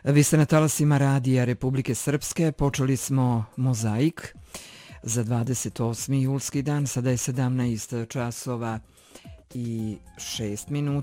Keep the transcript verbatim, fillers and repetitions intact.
Vi ste na talasima Radija Republike Srpske, počeli smo Mozaik za dvadeset osmi julski dan, sada je sedamnaest časova i šest minuta.